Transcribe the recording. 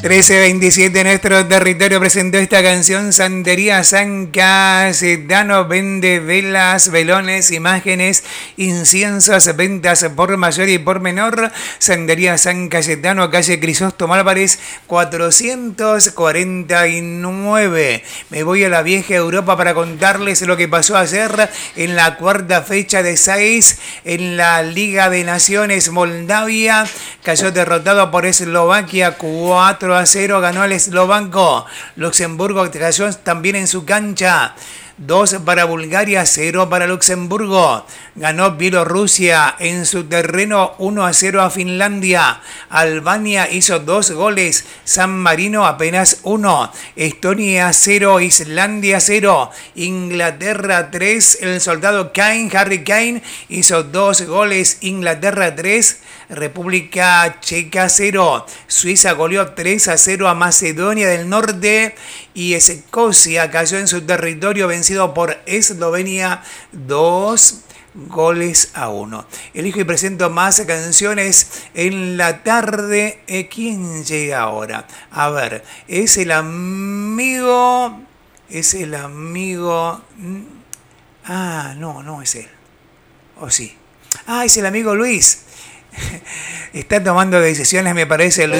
13:27 nuestro territorio presentó esta canción. Santería San Cayetano vende velas, velones, imágenes, inciensos, ventas por mayor y por menor. Santería San Cayetano, calle Crisóstomo Álvarez 449. Me voy a la vieja Europa para contarles lo que pasó ayer en la cuarta fecha de 6 en la Liga de Naciones. Moldavia cayó derrotado por Eslovaquia 4-0, ganó el eslovaco. Luxemburgo cayó también en su cancha. 2 para Bulgaria, 0 para Luxemburgo. Ganó Bielorrusia en su terreno 1-0 a Finlandia. Albania hizo 2 goles. San Marino apenas 1. Estonia 0, Islandia 0. Inglaterra 3. El soldado Kane, Harry Kane, hizo 2 goles. Inglaterra 3. República Checa 0. Suiza goleó 3-0 a Macedonia del Norte. Y Escocia cayó en su territorio vencido por Eslovenia 2-1. Elijo y presento más canciones en la tarde. ¿Quién llega ahora? A ver, es el amigo... Ah, no es él. ¿O sí? Ah, es el amigo Luis. Está tomando decisiones, me parece, Luis.